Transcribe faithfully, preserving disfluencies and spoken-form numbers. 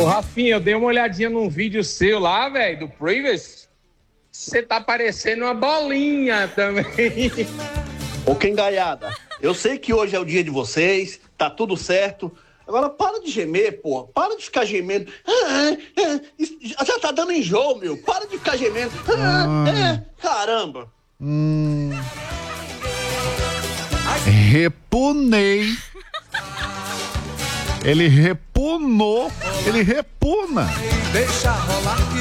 Ô, Rafinha, eu dei uma olhadinha num vídeo seu lá, velho, do Previous. Você tá parecendo uma bolinha também. Ô, Quengaiada, eu sei que hoje é o dia de vocês, tá tudo certo. Agora para de gemer, pô. Para de ficar gemendo. Ah, ah, já tá dando enjoo, meu. Para de ficar gemendo. Ah, é, caramba. Hum. Repunei. Ele repunou. Ele repuna. Deixa rolar.